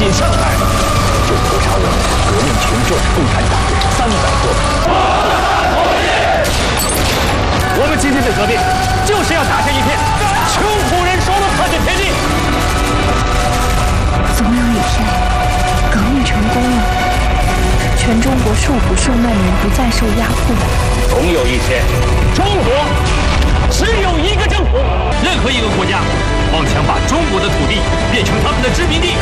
进上海，就屠杀我们革命群众共产党人300多人。我们今天的革命，就是要打下一片穷苦人手的破土天地。 总有一天，革命成功了，全中国受苦受难民不再受压迫。 总有一天，中国只有一个政府。 任何一个国家妄想把中国的土地变成他们的殖民地，